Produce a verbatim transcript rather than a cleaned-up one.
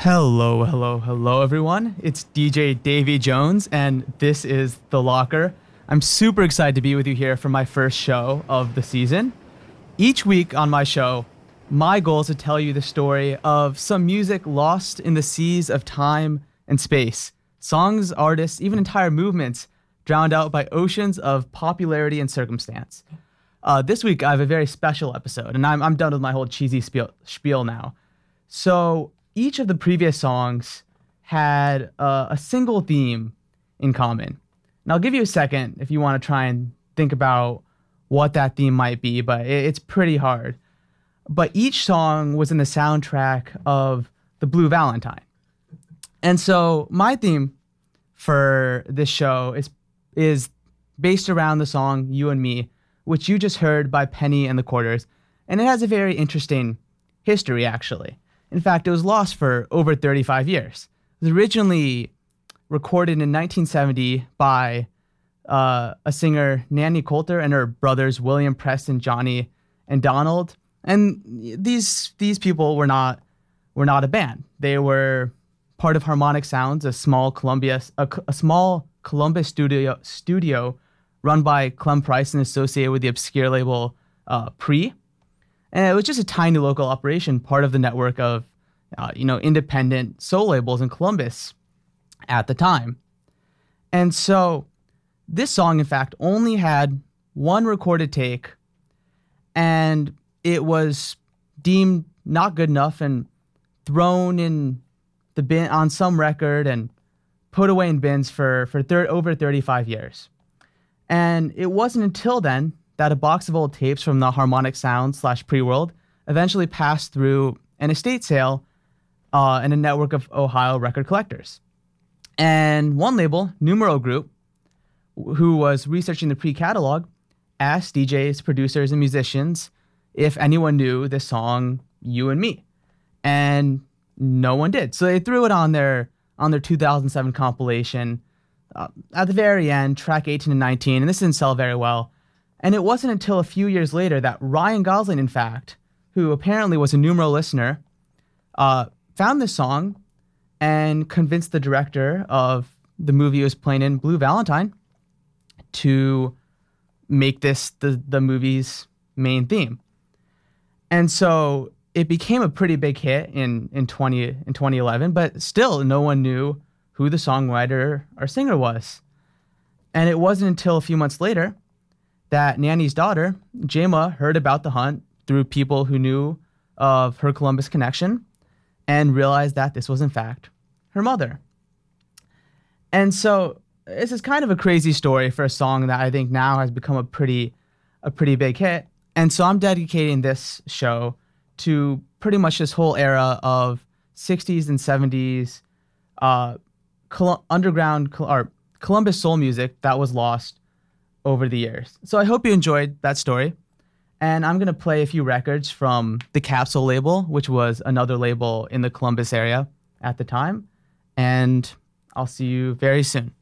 Hello, hello, hello, everyone. It's D J Davy Jones, and this is The Locker. I'm super excited to be with you here for my first show of the season. Each week on my show, my goal is to tell you the story of some music lost in the seas of time and space. Songs, artists, even entire movements drowned out by oceans of popularity and circumstance. Uh, this week, I have a very special episode, and I'm, I'm done with my whole cheesy spiel, spiel now. So each of the previous songs had uh, a single theme in common. And I'll give you a second if you want to try and think about what that theme might be, but it, it's pretty hard. But each song was in the soundtrack of The Blue Valentine. And so my theme for this show is is based around the song You and Me, which you just heard by Penny and the Quarters. And it has a very interesting history, actually. In fact, it was lost for over thirty-five years. It was originally recorded in nineteen seventy by uh, a singer, Nanny Coulter, and her brothers, William, Preston, Johnny, and Donald. And these these people were not were not a band. They were part of Harmonic Sounds, a small Columbia a, a small Columbus studio studio run by Clem Price and associated with the obscure label uh, Pre. And it was just a tiny local operation, part of the network of, uh, you know, independent soul labels in Columbus at the time. And so this song, in fact, only had one recorded take, and it was deemed not good enough and thrown in the bin on some record and put away in bins for, for thir- over thirty-five years. And it wasn't until then that a box of old tapes from the Harmonic Sound slash Pre-World eventually passed through an estate sale uh, and a network of Ohio record collectors. And one label, Numero Group, who was researching the Pre-catalog, asked D Js, producers, and musicians if anyone knew this song, You and Me. And no one did. So they threw it on their on their two thousand seven compilation. Uh, at the very end, track eighteen and nineteen, and this didn't sell very well. And it wasn't until a few years later that Ryan Gosling, in fact, who apparently was a Numero listener, uh, found this song and convinced the director of the movie he was playing in, Blue Valentine, to make this the, the movie's main theme. And so it became a pretty big hit in, in, twenty, in twenty eleven, but still no one knew who the songwriter or singer was. And it wasn't until a few months later that Nanny's daughter, Jema, heard about the hunt through people who knew of her Columbus connection and realized that this was, in fact, her mother. And so this is kind of a crazy story for a song that I think now has become a pretty, a pretty big hit. And so I'm dedicating this show to pretty much this whole era of sixties and seventies uh, Col- underground Col- or Columbus soul music that was lost over the years. So I hope you enjoyed that story. And I'm going to play a few records from the Capsule label, which was another label in the Columbus area at the time. And I'll see you very soon.